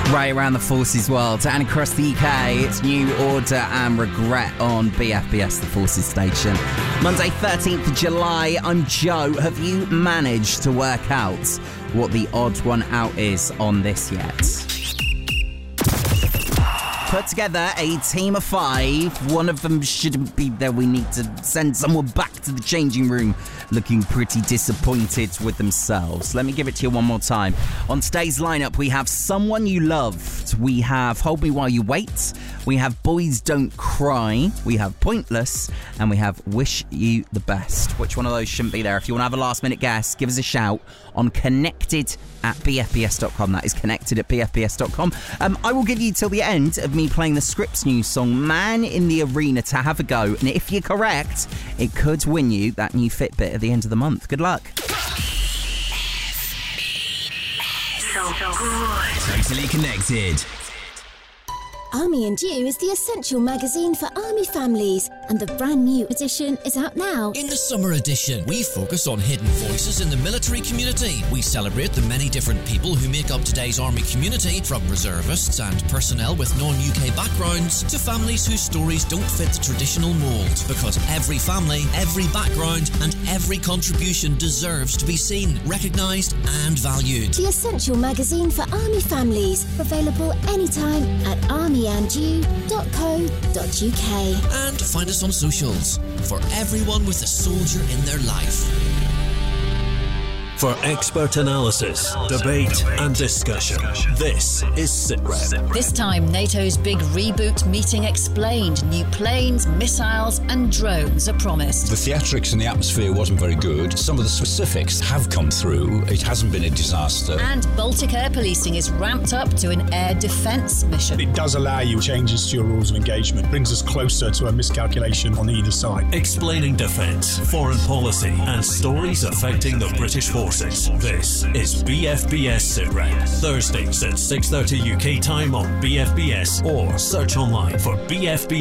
Right around the Forces world and across the UK, it's New Order and Regret on BFBS, the Forces station. Monday, 13th of July, I'm Joe. Have you managed to work out what the odd one out is on this yet? Put together a team of 5. One of them shouldn't be there. We need to send someone back to the changing room looking pretty disappointed with themselves. Let me give it to you one more time. On today's lineup, we have Someone You Loved. We have Hold Me While You Wait. We have Boys Don't Cry. We have Pointless. And we have Wish You the Best. Which one of those shouldn't be there? If you want to have a last minute guess, give us a shout on connected@bfbs.com. That is connected@bfbs.com. I will give you till the end of me playing the Scripps new song Man in the Arena to have a go, and if you're correct, it could win you that new Fitbit at the end of the month. Good luck. So good. Totally Connected. Army and You is the essential magazine for Army families, and the brand new edition is out now. In the summer edition, we focus on hidden voices in the military community. We celebrate the many different people who make up today's Army community, from reservists and personnel with non-UK backgrounds to families whose stories don't fit the traditional mould. Because every family, every background and every contribution deserves to be seen, recognised and valued. The essential magazine for Army families, available anytime at armyandyou.co.uk. And find us on socials. For everyone with a soldier in their life. For expert analysis, debate and discussion, this is SITREP. This time, NATO's big reboot meeting explained. New planes, missiles and drones are promised. The theatrics in the atmosphere wasn't very good. Some of the specifics have come through. It hasn't been a disaster. And Baltic air policing is ramped up to an air defence mission. It does allow you changes to your rules of engagement. Brings us closer to a miscalculation on either side. Explaining defence, foreign policy and stories affecting the British forces. This is BFBS SITREP. Thursdays at 6:30 UK time on BFBS or search online for BFBS.